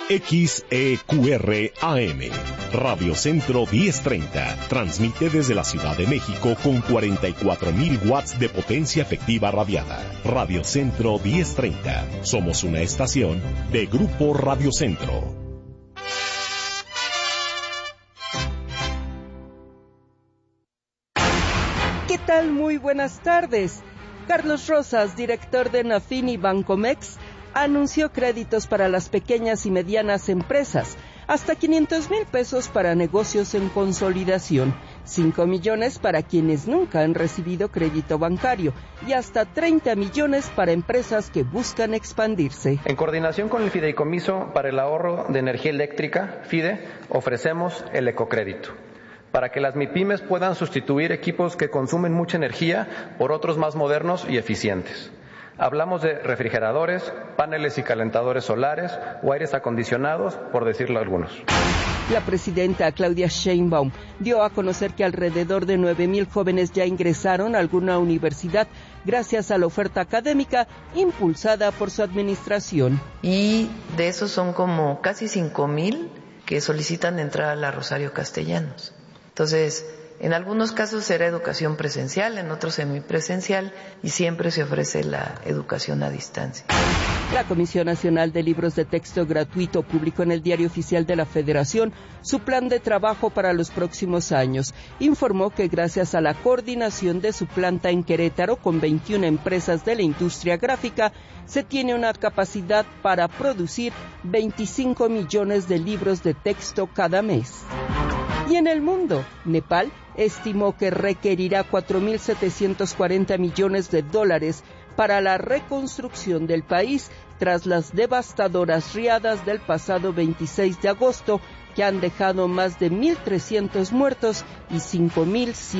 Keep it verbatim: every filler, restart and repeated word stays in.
X E Q R A M, Radio Centro diez treinta, transmite desde la Ciudad de México con cuarenta y cuatro mil watts de potencia efectiva radiada. Radio Centro diez treinta, somos una estación de Grupo Radio Centro. ¿Qué tal? Muy buenas tardes. Carlos Rosas, director de Nafini Bancomex, anunció créditos para las pequeñas y medianas empresas, hasta quinientos mil pesos para negocios en consolidación, cinco millones para quienes nunca han recibido crédito bancario y hasta treinta millones para empresas que buscan expandirse. En coordinación con el Fideicomiso para el Ahorro de Energía Eléctrica, FIDE, ofrecemos el ecocrédito, para que las MIPYMES puedan sustituir equipos que consumen mucha energía por otros más modernos y eficientes. Hablamos de refrigeradores, paneles y calentadores solares o aires acondicionados, por decirlo algunos. La presidenta Claudia Sheinbaum dio a conocer que alrededor de nueve mil jóvenes ya ingresaron a alguna universidad gracias a la oferta académica impulsada por su administración. Y de esos son como casi cinco mil que solicitan entrar a la Rosario Castellanos. Entonces, en algunos casos será educación presencial, en otros semipresencial, y siempre se ofrece la educación a distancia. La Comisión Nacional de Libros de Texto Gratuito publicó en el Diario Oficial de la Federación su plan de trabajo para los próximos años. Informó que gracias a la coordinación de su planta en Querétaro con veintiuna empresas de la industria gráfica, se tiene una capacidad para producir veinticinco millones de libros de texto cada mes. Y en el mundo, Nepal estimó que requerirá cuatro mil setecientos cuarenta millones de dólares para la reconstrucción del país tras las devastadoras riadas del pasado veintiséis de agosto que han dejado más de mil trescientos muertos y cinco mil cien